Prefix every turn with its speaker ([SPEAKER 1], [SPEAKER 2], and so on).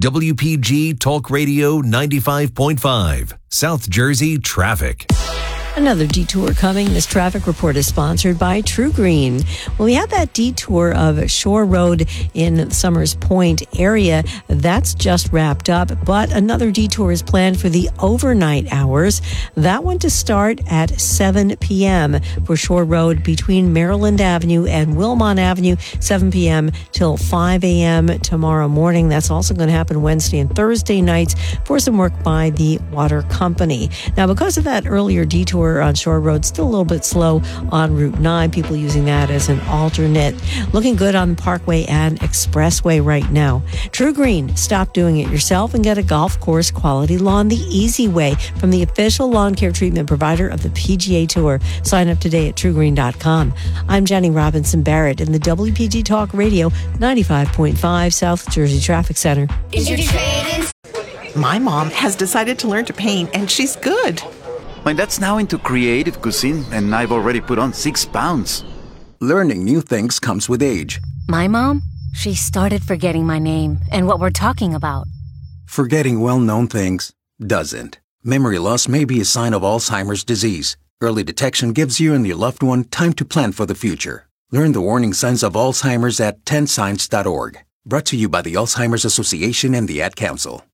[SPEAKER 1] WPG Talk Radio 95.5, South Jersey Traffic.
[SPEAKER 2] Another detour coming. This traffic report is sponsored by True Green. Well, we have that detour of Shore Road in Summers Point area. That's just wrapped up, but another detour is planned for the overnight hours. That one to start at 7 p.m. for Shore Road between Maryland Avenue and Wilmot Avenue, 7 p.m. till 5 a.m. tomorrow morning. That's also going to happen Wednesday and Thursday nights for some work by the water company. Now, because of that earlier detour on Shore Road, still a little bit slow on Route 9. People using that as an alternate. Looking good on the Parkway and Expressway right now. True Green, stop doing it yourself and get a golf course quality lawn the easy way from the official lawn care treatment provider of the PGA Tour. Sign up today at truegreen.com. I'm Jenny Robinson Barrett in the WPG Talk Radio 95.5 South Jersey Traffic Center.
[SPEAKER 3] Is your trade-in?
[SPEAKER 4] My mom has decided to learn to paint, and she's good.
[SPEAKER 5] My dad's now into creative cuisine, and I've already put on 6 pounds.
[SPEAKER 6] Learning new things comes with age.
[SPEAKER 3] My mom, she started forgetting my name and what we're talking about.
[SPEAKER 6] Forgetting well-known things doesn't. Memory loss may be a sign of Alzheimer's disease. Early detection gives you and your loved one time to plan for the future. Learn the warning signs of Alzheimer's at 10signs.org. Brought to you by the Alzheimer's Association and the Ad Council.